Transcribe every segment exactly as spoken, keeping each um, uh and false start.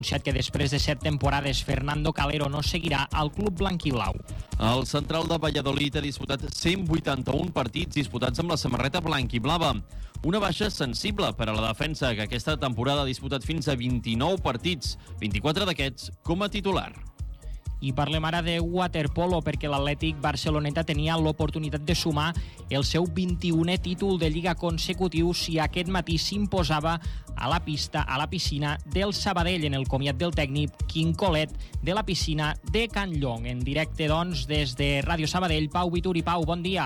anunciat que després de set temporades Fernando Calero no seguirà al club blanquiblau. El central de Valladolid ha disputat cent vuitanta-un partits disputats amb la samarreta blanquiblava. Una baixa sensible per a la defensa, que aquesta temporada ha disputat fins a vint-i-nou partits, vint-i-quatre d'aquests com a titular. I parlem ara de waterpolo, perquè l'Atlètic Barceloneta tenia l'oportunitat de sumar el seu vint-i-unè títol de Lliga consecutiu si aquest matí s'imposava a la pista, a la piscina del Sabadell, en el comiat del tècnic Quim Colet de la piscina de Can Llong. En directe, doncs, des de Ràdio Sabadell, Pau Vituri. Pau, bon dia.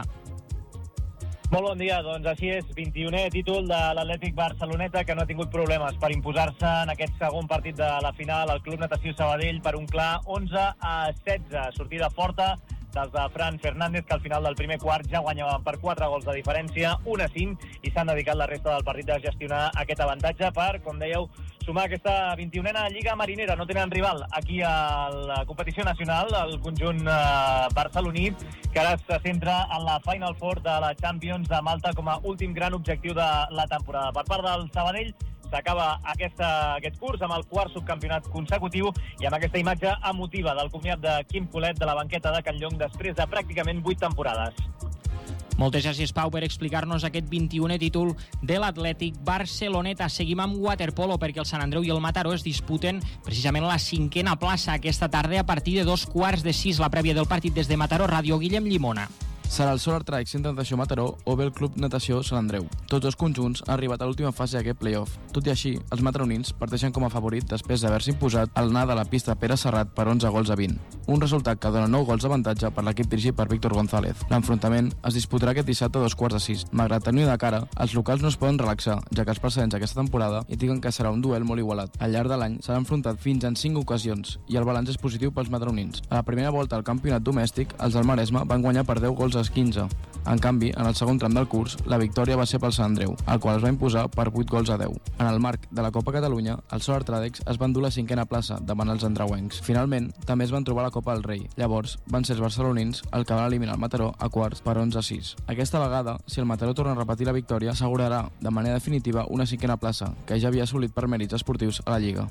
Molt bon dia, doncs així és, vint-i-unè títol de l'Atlètic Barceloneta, que no ha tingut problemes per imposar-se en aquest segon partit de la final al Club Natació Sabadell per un clar onze a setze. Sortida forta dels de Fran Fernández, que al final del primer quart ja guanyaven per quatre gols de diferència, un a cinc, i s'han dedicat la resta del partit a gestionar aquest avantatge per, com dèieu, sumar aquesta vint-i-unena Lliga Marinera. No tenen rival aquí a la competició nacional, el conjunt eh, barceloní, que ara se centra en la Final Four de la Champions de Malta com a últim gran objectiu de la temporada. Per part del Sabadell, s'acaba aquesta, aquest curs amb el quart subcampionat consecutiu i amb aquesta imatge emotiva del comiat de Quim Colet de la banqueta de Can Llong després de pràcticament vuit temporades. Moltes gràcies, Pau, per explicar-nos aquest vint-i-unè títol de l'Atlètic Barceloneta. Seguim amb waterpolo, perquè el Sant Andreu i el Mataró es disputen precisament la cinquena plaça aquesta tarda a partir de dos quarts de sis. La prèvia del partit des de Mataró Ràdio, Guillem Llimona. Serà el Solar Trike Centre Natació Mataró o bé el Club Natació Sant Andreu. Tots dos conjunts han arribat a l'última fase d'aquest play-off. Tot i així, els mataronins parteixen com a favorit després d'haver-se imposat al anar de la pista Pere Serrat per onze gols a vint. Un resultat que dona nou gols d'avantatge per l'equip dirigit per Víctor González. L'enfrontament es disputarà aquest dissabte a dos quarts de sis. Malgrat tenir de cara, els locals no es poden relaxar, ja que els precedents aquesta temporada indiquen que serà un duel molt igualat. Al llarg de l'any s'han enfrontat fins en cinc ocasions i el balanç és positiu pels mataronins. A la primera volta al campionat domèstic, els del Maresme van guanyar per deu gols a quinze. En canvi, en el segon tram del curs, la victòria va ser pel Sant Andreu, el qual es va imposar per vuit gols a deu. En el marc de la Copa Catalunya, el Solar Tradex es va endur la cinquena plaça davant els andreuencs. Finalment, també es van trobar a la Copa del Rei. Llavors, van ser els barcelonins el que van eliminar el Mataró a quarts per onze a sis. Aquesta vegada, si el Mataró torna a repetir la victòria, assegurarà de manera definitiva una cinquena plaça, que ja havia assolit per mèrits esportius a la Lliga.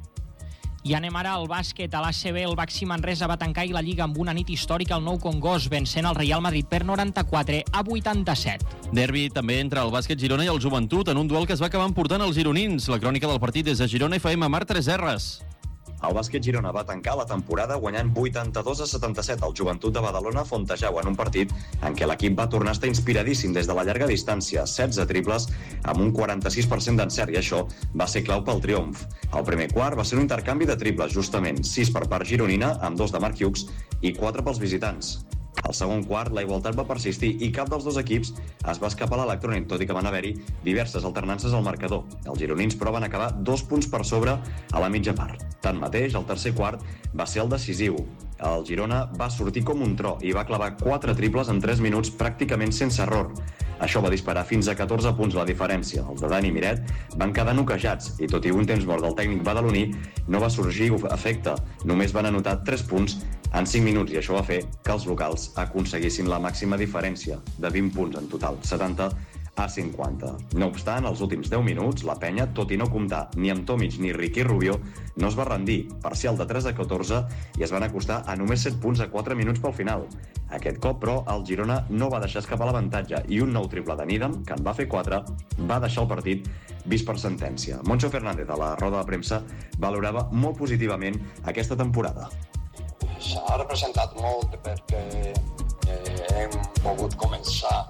I anem ara al bàsquet. A l'A C B, el Baxi Manresa va tancar la Lliga amb una nit històrica al Nou Congost, vencent el Real Madrid per noranta-quatre a vuitanta-set. Derbi també entre el bàsquet Girona i el Joventut en un duel que es va acabar emportant els gironins. La crònica del partit des de Girona F M, Marc tres erres. El bàsquet Girona va tancar la temporada guanyant vuitanta-dos a setanta-set al Joventut de Badalona a Fontejau en un partit en què l'equip va tornar a estar inspiradíssim des de la llarga distància, setze triples amb un quaranta-sis per cent d'encert, i això va ser clau pel triomf. El primer quart va ser un intercanvi de triples, justament sis per part gironina, amb dos de Marc Hughes i quatre pels visitants. Al segon quart, la igualtat va persistir i cap dels dos equips es va escapar a l'electrònic, tot i que van haver-hi diverses alternances al marcador. Els gironins, però, van acabar dos punts per sobre a la mitja part. Tanmateix, el tercer quart va ser el decisiu. El Girona va sortir com un tro i va clavar quatre triples en tres minuts pràcticament sense error. Això va disparar fins a catorze punts la diferència. Els de Dani Miret van quedar noquejats i, tot i un temps mort del tècnic badaloní, no va sorgir efecte. Només van anotar tres punts en cinc minuts i això va fer que els locals aconseguissin la màxima diferència de vint punts en total, setanta a cinquanta. No obstant, als últims deu minuts, la penya, tot i no comptar ni amb Tomic ni Ricky Rubio, no es va rendir, parcial de tres a catorze, i es van acostar a només set punts a quatre minuts pel final. Aquest cop, però, el Girona no va deixar escapar l'avantatge i un nou triple de Needham, que en va fer quatre, va deixar el partit vist per sentència. Moncho Fernández, a la roda de premsa, valorava molt positivament aquesta temporada. S'ha representat molt perquè eh, hem pogut començar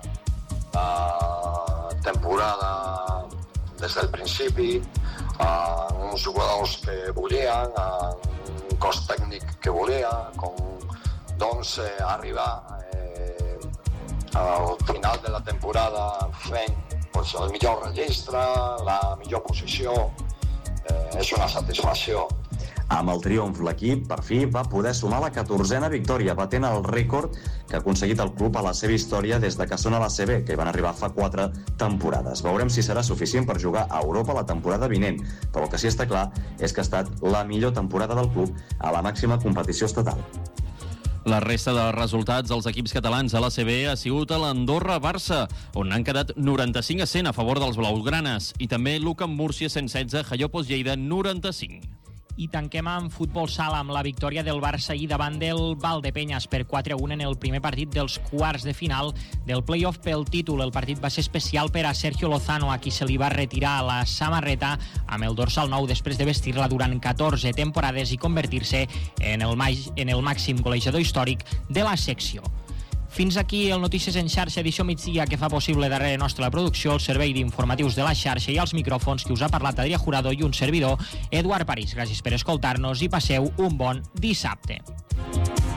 la temporada des del principi, amb uns jugadors que volien, amb un cos tècnic que volia, com doncs eh, arribar eh, al final de la temporada fent pues, el millor registre, la millor posició, eh, és una satisfacció. Amb el triomf, l'equip, per fi, va poder sumar la catorzena victòria, batent el rècord que ha aconseguit el club a la seva història des de que són a l'A C B, que hi van arribar fa quatre temporades. Veurem si serà suficient per jugar a Europa la temporada vinent, però el que sí està clar és que ha estat la millor temporada del club a la màxima competició estatal. La resta de resultats dels equips catalans a l'A C B ha sigut a l'Andorra-Barça, on han quedat noranta-cinc a cent a favor dels blaugranes, i també l'U C A M Múrcia cent setze, Jaiopos Lleida noranta-cinc. I tanquem amb futbol sala amb la victòria del Barça ahir davant del Valdepeñas per quatre a un en el primer partit dels quarts de final del play-off pel títol. El partit va ser especial per a Sergio Lozano, a qui se li va retirar la samarreta amb el dorsal nou després de vestir-la durant catorze temporades i convertir-se en el, en el màxim golejador històric de la secció. Fins aquí el Notícies en xarxa, edició migdia, que fa possible darrere nostra la producció, el servei d'informatius de la xarxa i els micròfons que us ha parlat Adrià Jurado i un servidor, Eduard París. Gràcies per escoltar-nos i passeu un bon dissabte.